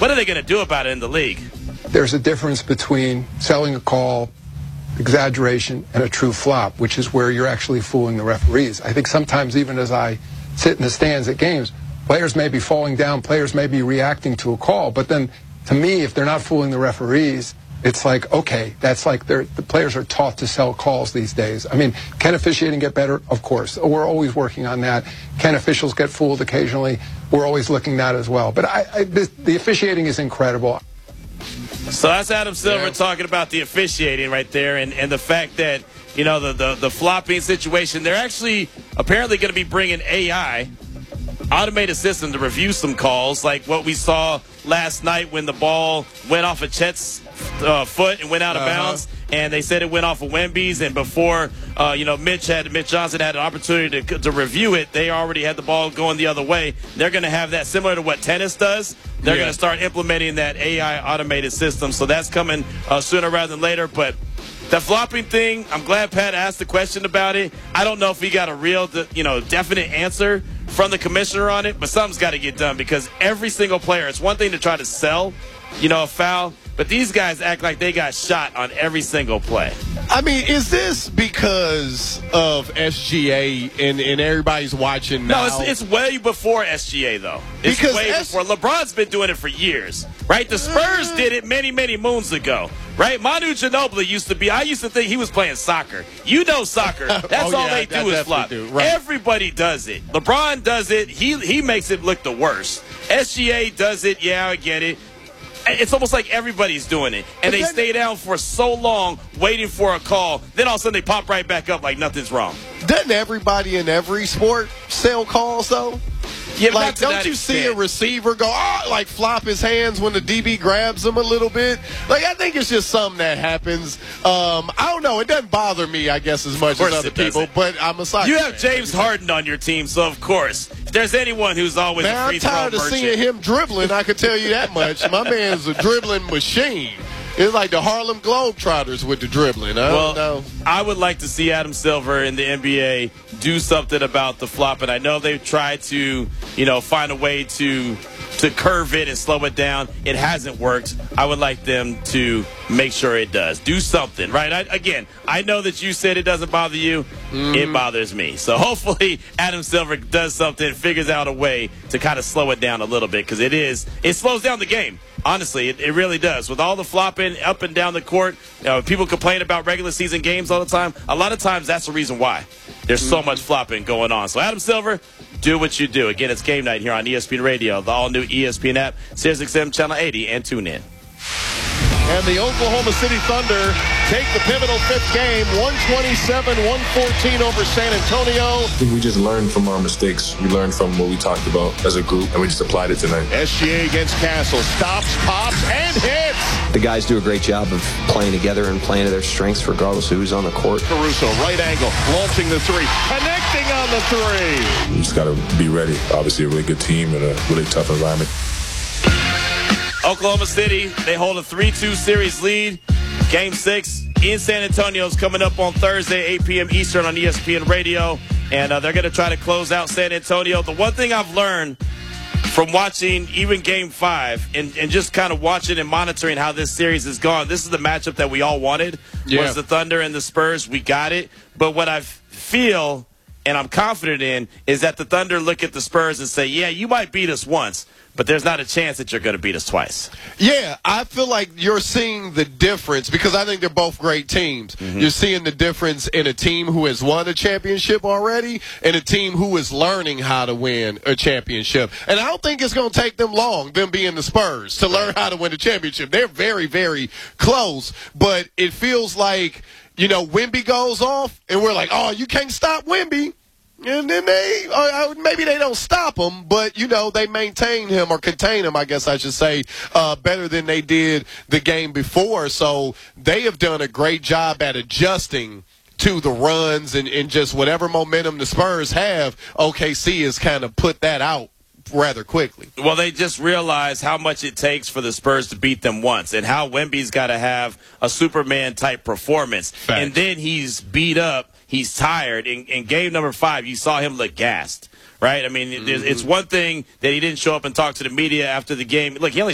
What are they going to do about it in the league? There's a difference between selling a call, exaggeration, and a true flop, which is where you're actually fooling the referees. I think sometimes, even as I sit in the stands at games, players may be falling down, players may be reacting to a call, but then, to me, if they're not fooling the referees, it's like, okay, that's like the players are taught to sell calls these days. I mean, can officiating get better? Of course. We're always working on that. Can officials get fooled occasionally? We're always looking at that as well. But the officiating is incredible. So that's Adam Silver talking about the officiating right there, and the fact that, you know, the flopping situation. They're actually apparently going to be bringing AI, automated system, to review some calls, like what we saw last night when the ball went off of Chet's foot and went out of bounds, and they said it went off of Wemby's, and before Mitch Johnson had an opportunity to review it, they already had the ball going the other way. They're going to have that similar to what tennis does. They're going to start implementing that AI automated system, so that's coming sooner rather than later. But the flopping thing, I'm glad Pat asked the question about it. I don't know if he got a real, definite answer from the commissioner on it, but something's got to get done, because every single player, it's one thing to try to sell, a foul, but these guys act like they got shot on every single play. I mean, is this because of SGA and everybody's watching now? No, it's way before SGA, though. It's because way before. LeBron's been doing it for years, right? The Spurs did it many, many moons ago, right? Manu Ginobili used to be, I used to think he was playing soccer. You know soccer. That's all they do is flop. Right. Everybody does it. LeBron does it. He makes it look the worst. SGA does it. Yeah, I get it. It's almost like everybody's doing it. And they stay down for so long waiting for a call. Then all of a sudden they pop right back up like nothing's wrong. Doesn't everybody in every sport sell calls, though? Yeah, like, don't you see a receiver go, flop his hands when the DB grabs him a little bit? Like, I think it's just something that happens. I don't know. It doesn't bother me, I guess, as much as other people, but I'm a soccer fan. You have fan. James Harden on your team, so of course. If there's anyone who's always a free throw merchant. I'm tired of seeing him dribbling, I can tell you that much. My man's a dribbling machine. It's like the Harlem Globetrotters with the dribbling. I don't know. I would like to see Adam Silver in the NBA do something about the flop. And I know they've tried to, find a way to curve it and slow it down. It hasn't worked. I would like them to make sure it does. Do something, right? I know that you said it doesn't bother you. It bothers me. So hopefully Adam Silver does something, figures out a way to kind of slow it down a little bit, because it slows down the game. Honestly, it really does. With all the flopping up and down the court, people complain about regular season games all the time. A lot of times that's the reason why. There's so much flopping going on. So, Adam Silver, do what you do. Again, it's game night here on ESPN Radio, the all-new ESPN app, SiriusXM Channel 80, and tune in. And the Oklahoma City Thunder take the pivotal fifth game, 127-114 over San Antonio. I think we just learned from our mistakes. We learned from what we talked about as a group, and we just applied it tonight. SGA against Castle. Stops, pops, and hits. The guys do a great job of playing together and playing to their strengths regardless of who's on the court. Caruso, right angle, launching the three, connecting on the three. We just got to be ready. Obviously, a really good team in a really tough environment. Oklahoma City, they hold a 3-2 series lead. Game 6 in San Antonio is coming up on Thursday, 8 p.m. Eastern on ESPN Radio. And they're going to try to close out San Antonio. The one thing I've learned from watching even Game 5 and just kind of watching and monitoring how this series has gone, this is the matchup that we all wanted, was the Thunder and the Spurs. We got it. But what I feel and I'm confident in is that the Thunder look at the Spurs and say, yeah, you might beat us once, but there's not a chance that you're going to beat us twice. Yeah, I feel like you're seeing the difference because I think they're both great teams. Mm-hmm. You're seeing the difference in a team who has won a championship already and a team who is learning how to win a championship. And I don't think it's going to take them long, them being the Spurs, to learn how to win a championship. They're very, very close, but it feels like, you know, Wemby goes off, and we're like, oh, you can't stop Wemby. And then maybe they don't stop him, but, you know, they maintain him or contain him, I guess I should say, better than they did the game before. So they have done a great job at adjusting to the runs and just whatever momentum the Spurs have. OKC has kind of put that out rather quickly. Well, they just realized how much it takes for the Spurs to beat them once and how Wemby's got to have a Superman-type performance. Facts. And then he's beat up. He's tired. In game number 5, you saw him look gassed, right? I mean, it's one thing that he didn't show up and talk to the media after the game. Look, he only